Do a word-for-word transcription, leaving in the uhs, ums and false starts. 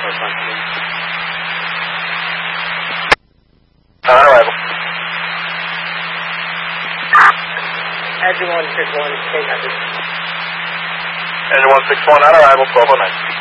Northwest nineteen. On arrival. Engine one six one, take message. Engine one six one on arrival, twelve oh nine.